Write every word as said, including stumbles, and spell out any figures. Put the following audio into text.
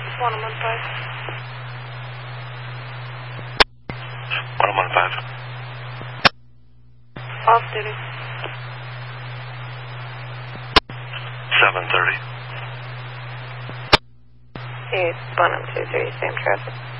one one five. one one five. Off duty. seven thirty. It's one two three, same traffic.